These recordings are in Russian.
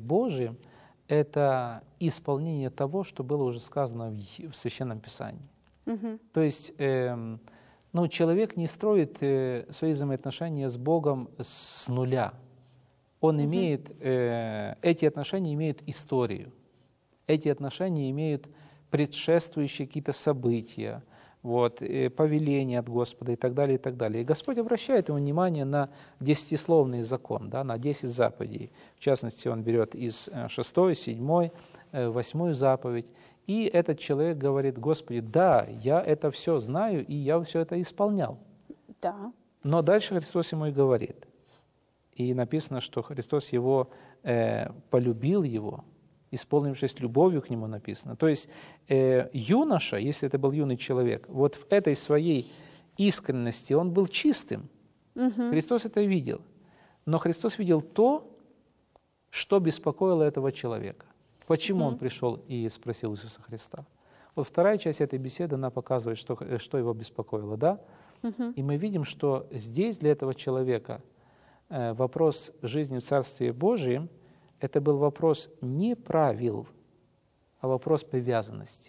Божиим — это исполнение того, что было уже сказано в Священном Писании. То есть человек не строит свои взаимоотношения с Богом с нуля. Он имеет, эти отношения имеют историю, эти отношения имеют предшествующие какие-то события, повеления от Господа и так далее, и так далее. И Господь обращает ему внимание на 10-словный закон, да, на 10 заповедей. В частности, он берет из 6, 7, 8 заповедь. И этот человек говорит: Господи, да, я это все знаю, и я все это исполнял. Да. Но дальше Христос ему и говорит. И написано, что Христос его полюбил его, исполнившись любовью к нему, написано. То есть юноша, если это был юный человек, вот в этой своей искренности он был чистым. Христос это видел. Но Христос видел то, что беспокоило этого человека. Почему он пришел и спросил Иисуса Христа? Вот вторая часть этой беседы, она показывает, что его беспокоило, да? И мы видим, что здесь для этого человека вопрос жизни в Царстве Божьем — это был вопрос не правил, а вопрос привязанности.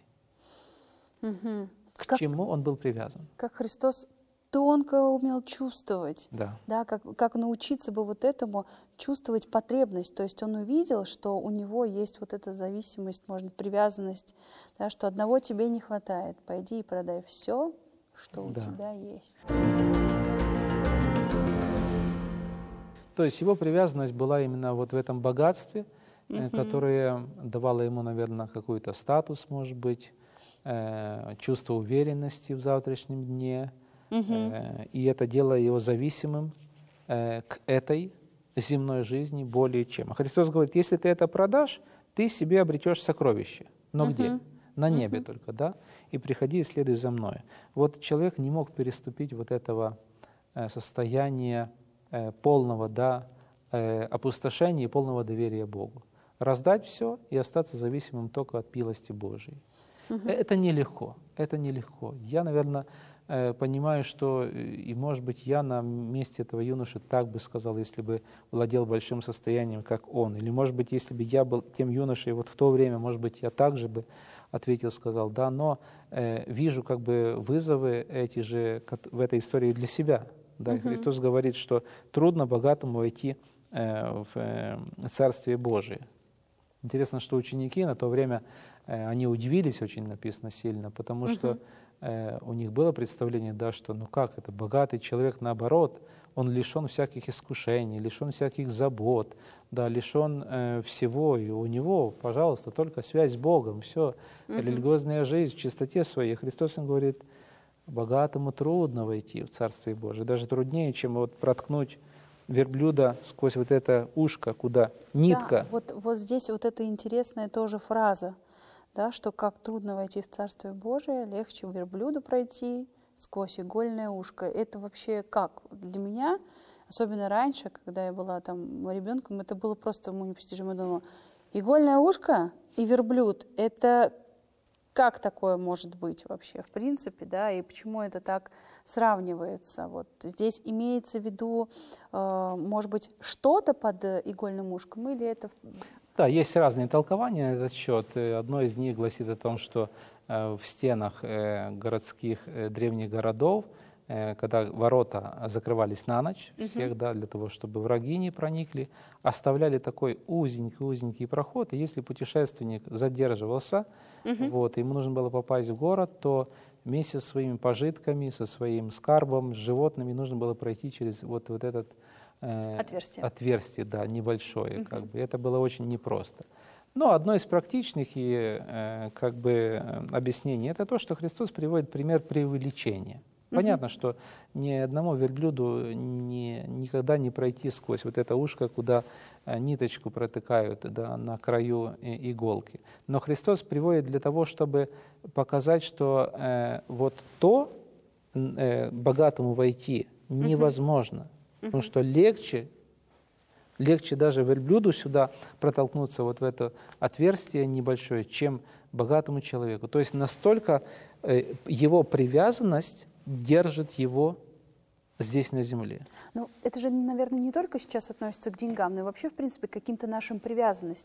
К чему он был привязан? Как Христос тонко умел чувствовать. Да. Как научиться бы вот этому чувствовать потребность. То есть он увидел, что у него есть вот эта зависимость, может, привязанность, да, что одного тебе не хватает. Пойди и продай все, что у тебя есть. То есть его привязанность была именно вот в этом богатстве, которое давало ему, наверное, какой-то статус, может быть, чувство уверенности в завтрашнем дне. И это делало его зависимым к этой земной жизни более чем. А Христос говорит: если ты это продашь, ты себе обретешь сокровище. Но где? На небе только, да? И приходи и следуй за мной. Вот человек не мог переступить вот этого состояния полного опустошения и полного доверия Богу. Раздать все и остаться зависимым только от милости Божией. Это нелегко, это нелегко. Я, наверное, понимаю, что, и, может быть, я на месте этого юноши так бы сказал, если бы владел большим состоянием, как он. Или, может быть, если бы я был тем юношей вот в то время, может быть, я также бы ответил, сказал, да, но вижу как бы вызовы эти же в этой истории для себя. Да, Христос говорит, что трудно богатому войти в Царствие Божие. Интересно, что ученики на то время, они удивились очень, написано, сильно, потому что у них было представление, да, что ну как это, богатый человек, наоборот, он лишен всяких искушений, лишен всяких забот, да, лишен всего, и у него, пожалуйста, только связь с Богом, все, религиозная жизнь в чистоте своей. Христос им говорит: богатому трудно войти в Царствие Божие, даже труднее, чем вот проткнуть верблюда сквозь вот это ушко, куда нитка. Да, вот здесь вот эта интересная тоже фраза, да, что как трудно войти в Царствие Божие, легче верблюду пройти сквозь игольное ушко. Это вообще как? Для меня, особенно раньше, когда я была там ребенком, это было просто непостижимо. Я думала, игольное ушко и верблюд — это как такое может быть вообще, в принципе, да, и почему это так сравнивается? Вот здесь имеется в виду, может быть, что-то под игольным ушком, или это... Да, есть разные толкования на этот счет. Одно из них гласит о том, что в стенах городских древних городов, когда ворота закрывались на ночь всех, да, для того, чтобы враги не проникли, оставляли такой узенький проход, и если путешественник задерживался, вот, ему нужно было попасть в город, то вместе со своими пожитками, со своим скарбом, с животными нужно было пройти через вот этот отверстие, да, небольшое, как бы. Это было очень непросто. Но одно из практичных объяснений — это то, что Христос приводит пример преувеличения. Понятно, что ни одному верблюду никогда не пройти сквозь вот это ушко, куда ниточку протыкают, да, на краю иголки. Но Христос приводит для того, чтобы показать, что вот то богатому войти невозможно, потому что легче даже верблюду сюда протолкнуться вот в это отверстие небольшое, чем богатому человеку. То есть настолько его привязанность держит его здесь на земле. Ну, это же, наверное, не только сейчас относится к деньгам, но и вообще, в принципе, к каким-то нашим привязанностям.